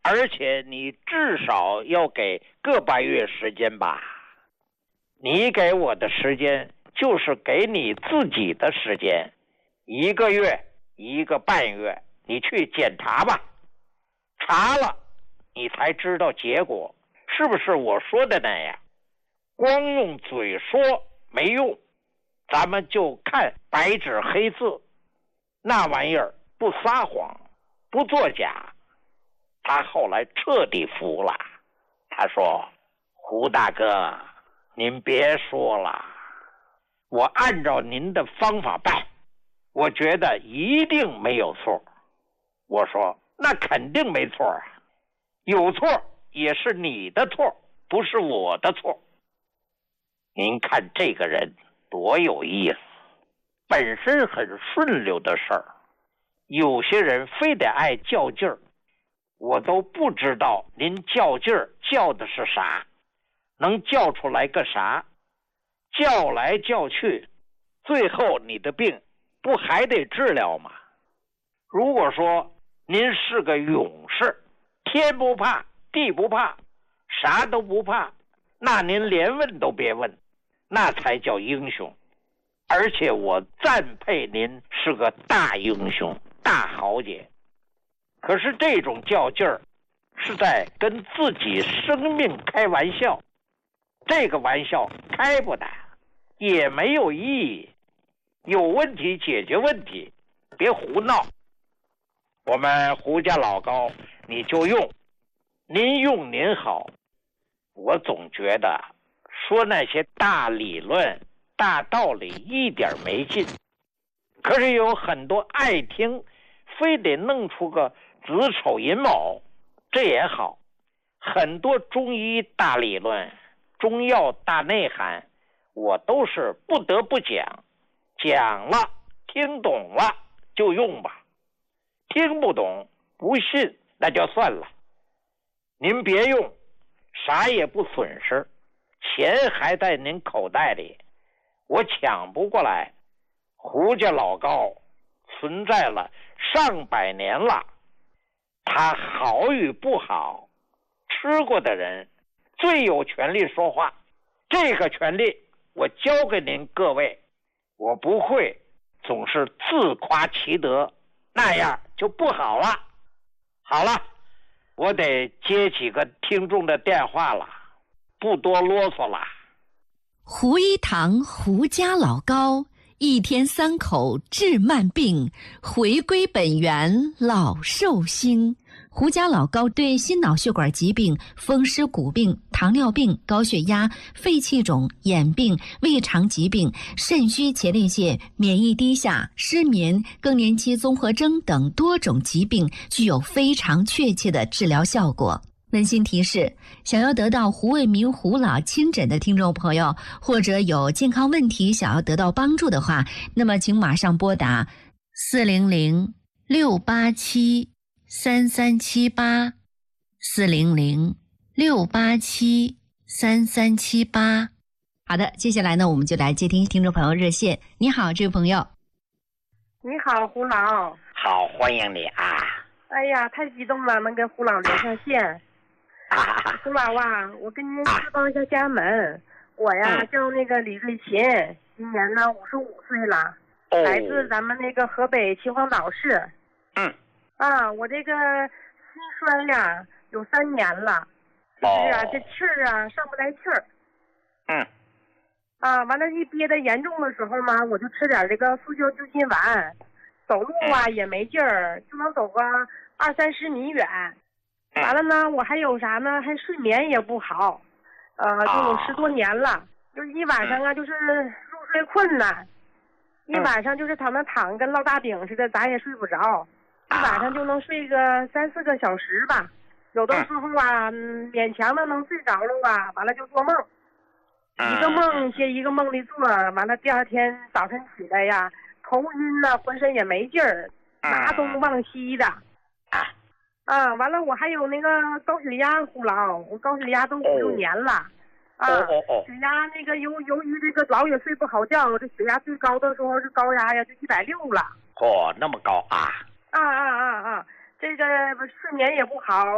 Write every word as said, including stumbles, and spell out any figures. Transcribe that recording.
而且你至少要给个把月时间吧。你给我的时间就是给你自己的时间，一个月一个半月，你去检查吧，查了你才知道结果是不是我说的那样。光用嘴说没用，咱们就看白纸黑字，那玩意儿不撒谎不作假。他后来彻底服了，他说，胡大哥您别说了，我按照您的方法办，我觉得一定没有错。我说那肯定没错啊，有错也是你的错，不是我的错。您看这个人多有意思，本身很顺溜的事儿，有些人非得爱较劲儿，我都不知道您较劲儿较的是啥，能叫出来个啥？叫来叫去，最后你的病不还得治疗吗？如果说您是个勇士，天不怕地不怕，啥都不怕，那您连问都别问，那才叫英雄。而且我赞佩您是个大英雄大豪杰。可是这种较劲儿是在跟自己生命开玩笑，这个玩笑开不得，也没有意义。有问题解决问题，别胡闹。我们胡家老高你就用，您用您好。我总觉得说那些大理论大道理一点没劲，可是有很多爱听，非得弄出个子丑寅卯，这也好。很多中医大理论中药大内涵我都是不得不讲，讲了听懂了就用吧，听不懂不信那就算了。您别用，啥也不损失，钱还在您口袋里，我抢不过来。胡家老高存在了上百年了，他好与不好，吃过的人最有权利说话。这个权利我交给您各位，我不会总是自夸其德，那样就不好了。好了，我得接几个听众的电话了，不多啰嗦了。 胡一堂胡家老高，一天三口治慢病，回归本源老寿星。胡家老高对心脑血管疾病、风湿骨病、糖尿病、高血压、肺气肿、眼病、胃肠疾病、肾虚前列腺、免疫低下、失眠、更年期综合征等多种疾病具有非常确切的治疗效果。温馨提示，想要得到胡卫民胡老亲诊的听众朋友，或者有健康问题想要得到帮助的话，那么请马上拨打四零零六八七三三七八，四零零六八七三三七八。好的，接下来呢，我们就来接听听众朋友热线。你好，这位朋友。 你好，胡老。 好，欢迎你啊。 哎呀，太激动了，能跟胡老连上线。 啊、 胡老啊，我跟您汇报一下家门。我呀、嗯、叫那个李瑞琴，今年呢五十五岁了，哦、来自咱们那个河北秦皇岛市。 嗯。 啊，我这个心衰呀有三年了，就是啊、哦、这气儿啊上不来气儿。 嗯。 啊，完了，一憋得严重的时候嘛，我就吃点这个速效救心丸，走路啊、嗯、也没劲儿，就能走个二三十米远。完了呢，我还有啥呢？还睡眠也不好，呃，就有十多年了，哦、就是一晚上啊，就是入睡困难，一晚上就是躺那躺跟烙大饼似的，咋也睡不着，一晚上就能睡个三四个小时吧，有的时候啊，嗯、勉强的能睡着了吧，完了就做梦，一个梦接一个梦里做，完了第二天早晨起来呀，头晕呐、啊，浑身也没劲儿，拿东忘西的。啊，完了，我还有那个高血压，胡老，我高血压都五六年了，啊，血压那个由由于这个老也睡不好觉，这血压最高的时候是高压呀，就一百六了。 嚯、哦，那么高啊！ 啊啊啊啊，这个睡眠也不好。